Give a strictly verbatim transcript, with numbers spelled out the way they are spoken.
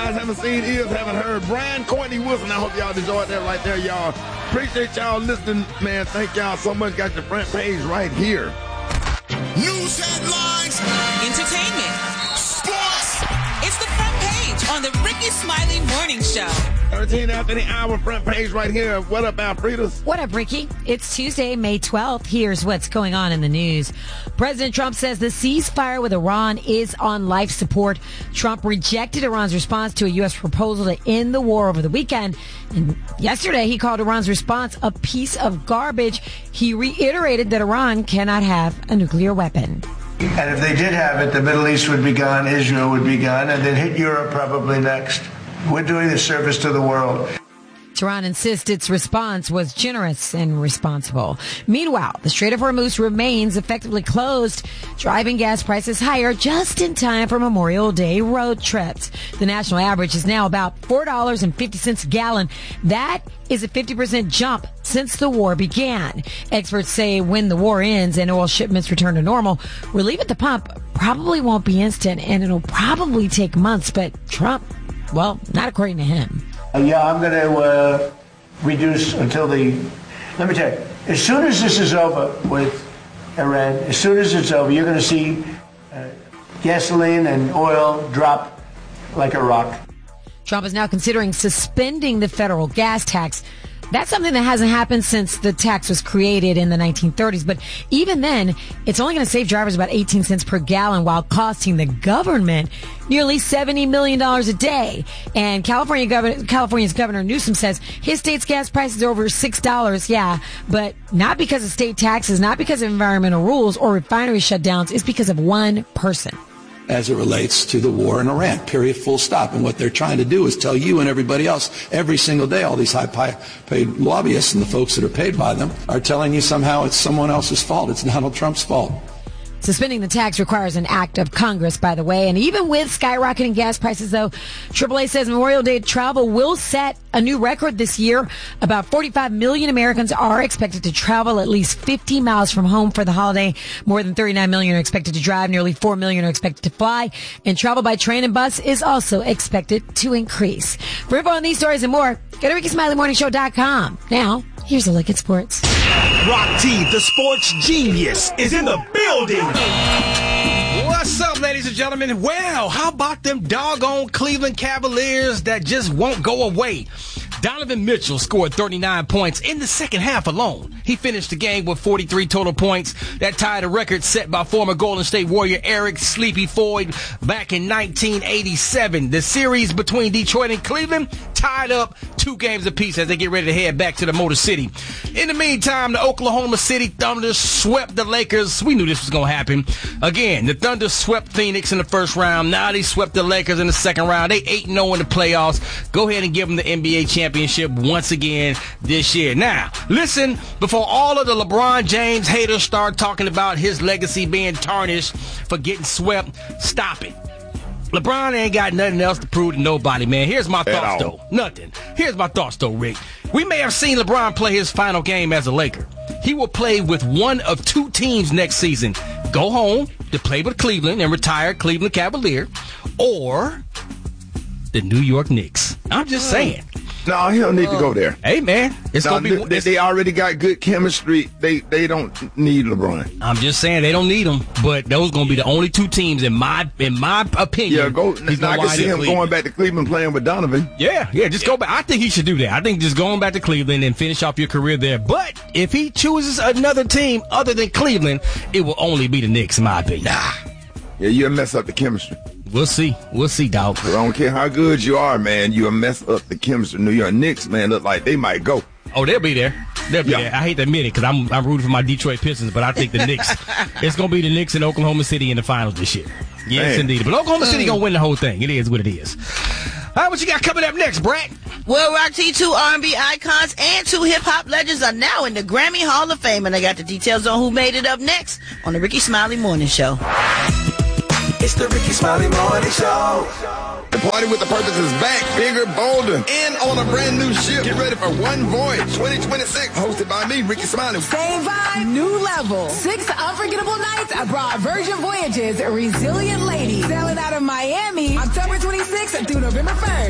eyes haven't seen, ears haven't heard. Brian Courtney Wilson. I hope y'all enjoyed that right there, y'all. Appreciate y'all listening, man. Thank y'all so much. Got your front page right here. News headlines. Entertainment. Sports. It's the front page on the Ricky Smiley Morning Show. thirteen after the hour, front page right here. What up, Alfredas? What up, Ricky? It's Tuesday, May twelfth. Here's what's going on in the news. President Trump says the ceasefire with Iran is on life support. Trump rejected Iran's response to a U S proposal to end the war over the weekend. And yesterday, he called Iran's response a piece of garbage. He reiterated that Iran cannot have a nuclear weapon. And if they did have it, the Middle East would be gone, Israel would be gone, and then hit Europe probably next. We're doing a service to the world. Tehran insists its response was generous and responsible. Meanwhile, the Strait of Hormuz remains effectively closed, driving gas prices higher just in time for Memorial Day road trips. The national average is now about four dollars and fifty cents a gallon. That is a fifty percent jump since the war began. Experts say when the war ends and oil shipments return to normal, relief at the pump probably won't be instant, and it'll probably take months, but Trump, well, not according to him. Uh, yeah, I'm going to uh, reduce until the, let me tell you, as soon as this is over with Iran, as soon as it's over, you're going to see uh, gasoline and oil drop like a rock. Trump is now considering suspending the federal gas tax. That's something that hasn't happened since the tax was created in the nineteen thirties. But even then, it's only going to save drivers about eighteen cents per gallon while costing the government nearly seventy million dollars a day. And California Governor, California's Governor Newsom says his state's gas prices are over six dollars. Yeah, but not because of state taxes, not because of environmental rules or refinery shutdowns. It's because of one person. As it relates to the war in Iran, period, full stop. And what they're trying to do is tell you and everybody else every single day, all these high-paid lobbyists and the folks that are paid by them are telling you somehow it's someone else's fault. It's Donald Trump's fault. Suspending the tax requires an act of Congress, by the way. And even with skyrocketing gas prices, though, triple A says Memorial Day travel will set a new record this year. About forty-five million Americans are expected to travel at least fifty miles from home for the holiday. More than thirty-nine million are expected to drive. Nearly four million are expected to fly. And travel by train and bus is also expected to increase. For info on these stories and more, go to Ricky Smiley Morning Show dot com. Now, here's a look at sports. Rock T, the sports genius, is in the building. What's up, ladies and gentlemen? Well, how about them doggone Cleveland Cavaliers that just won't go away? Donovan Mitchell scored thirty-nine points in the second half alone. He finished the game with forty-three total points. That tied a record set by former Golden State Warrior Eric Sleepy Floyd back in nineteen eighty-seven. The series between Detroit and Cleveland tied up two games apiece as they get ready to head back to the Motor City. In the meantime, the Oklahoma City Thunder swept the Lakers. We knew this was going to happen. Again, the Thunder swept Phoenix in the first round. Now they swept the Lakers in the second round. They eight and oh in the playoffs. Go ahead and give them the N B A championship once again this year. Now, listen, before all of the LeBron James haters start talking about his legacy being tarnished for getting swept, stop it. LeBron ain't got nothing else to prove to nobody, man. Here's my thoughts, though. Nothing. Here's my thoughts, though, Rick. We may have seen LeBron play his final game as a Laker. He will play with one of two teams next season. Go home to play with Cleveland and retire Cleveland Cavalier, or the New York Knicks. I'm just saying. No, he don't need to go there. Hey, man. It's no, gonna be. They, they already got good chemistry. They they don't need LeBron. I'm just saying they don't need him. But those gonna be the only two teams in my in my opinion. Yeah, go. I can see him going back to Cleveland playing with Donovan. Yeah, yeah. Just go back. I think he should do that. I think just going back to Cleveland and finish off your career there. But if he chooses another team other than Cleveland, it will only be the Knicks, in my opinion. Nah. Yeah, you'll mess up the chemistry. We'll see. We'll see, dog. I don't care how good you are, man. You'll mess up the chemistry. New York Knicks, man, look like they might go. Oh, they'll be there. They'll be yeah. there. I hate to admit it because I'm I'm rooting for my Detroit Pistons, but I think the Knicks. It's going to be the Knicks and Oklahoma City in the finals this year. Yes, man. Indeed. But Oklahoma City going to win the whole thing. It is what it is. All right, what you got coming up next, Brett? Well, Rock T, two R and B icons and two hip-hop legends are now in the Grammy Hall of Fame, and I got the details on who made it up next on the Ricky Smiley Morning Show. It's the Ricky Smiley Morning Show. The Party with the Purpose is back, bigger, bolder, and on a brand new ship. Get ready for One Voyage twenty twenty-six, hosted by me, Ricky Smiley. Same vibe, new level. Six unforgettable nights abroad. Virgin Voyages, Resilient Lady. Sailing out of Miami, October twenty-sixth through November first.